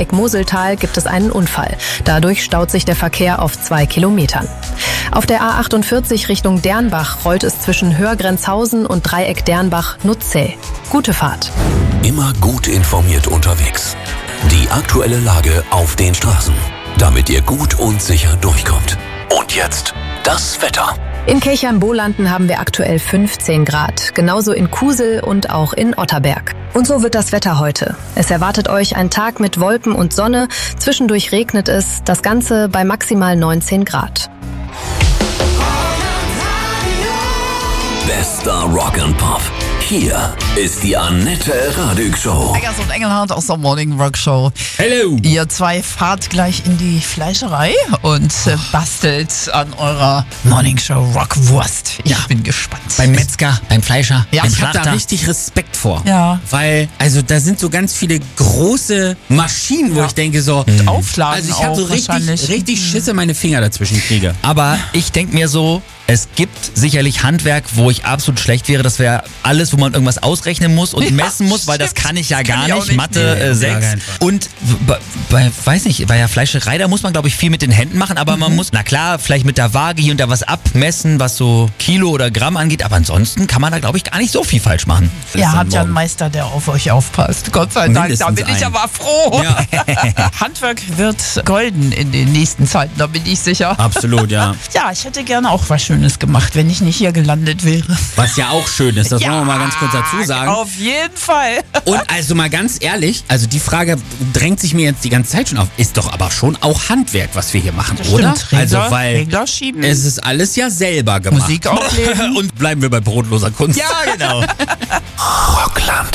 Dreieck Moseltal gibt es einen Unfall. Dadurch staut sich der Verkehr auf 2 Kilometern. Auf der A48 Richtung Dernbach rollt es zwischen Hörgrenzhausen und Dreieck Dernbach-Nutzee. Gute Fahrt. Immer gut informiert unterwegs. Die aktuelle Lage auf den Straßen, damit ihr gut und sicher durchkommt. Und jetzt das Wetter. In Kirchheim-Bolanden haben wir aktuell 15 Grad, genauso in Kusel und auch in Otterberg. Und so wird das Wetter heute. Es erwartet euch ein Tag mit Wolken und Sonne, zwischendurch regnet es, das Ganze bei maximal 19 Grad. Bester Rock and Pop. Hier ist die Annette Radig Show. Eggers und Engelhardt aus der Morning Rock Show. Hello. Ihr zwei fahrt gleich in die Fleischerei und bastelt an eurer Morning Show Rockwurst. Ich bin gespannt. Beim Metzger, beim Fleischer, Ja, beim ich Ich habe da Schlachter. richtig Respekt vor. Ja. Weil, also da sind so ganz viele große Maschinen, wo ich denke so, Aufladen also ich habe so auch wahrscheinlich. richtig Schisse meine Finger dazwischen kriege. Aber ich denke mir so, es gibt sicherlich Handwerk, wo ich absolut schlecht wäre. Das wäre alles, wo man irgendwas ausrechnen muss und messen muss, weil das kann ich ja gar ich auch nicht. nicht. Mathe Nee, 6. gar keinen Fall. Und weiß nicht, bei der Fleischerei, da muss man, glaube ich, viel mit den Händen machen. Aber man muss, na klar, vielleicht mit der Waage hier und da was abmessen, was so Kilo oder Gramm angeht. Aber ansonsten kann man da, glaube ich, gar nicht so viel falsch machen. Ihr habt ja einen Meister, der auf euch aufpasst. Gott sei Dank, da Mindestens bin ich einen. aber froh. Ja. Handwerk wird golden in den nächsten Zeiten, da bin ich sicher. Absolut, ja. Ja, ich hätte gerne auch was Schönes gemacht, wenn ich nicht hier gelandet wäre. Was ja auch schön ist, das wollen wir mal ganz kurz dazu sagen. Auf jeden Fall. Und also mal ganz ehrlich, also die Frage drängt sich mir jetzt die ganze Zeit schon auf, ist doch aber schon auch Handwerk, was wir hier machen, oder? Stimmt, Also Regler, weil Regler schieben. es ist alles ja selber gemacht. Musik auflegen. Und bleiben wir bei brotloser Kunst. Ja, genau. Rockland.